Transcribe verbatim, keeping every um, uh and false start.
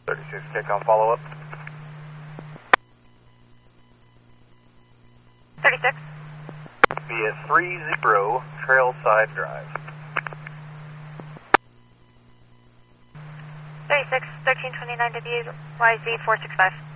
thirty-six, take on follow-up. thirty-six. Via three zero Trailside Drive. thirty-six, thirteen twenty-nine to Y Z four six five.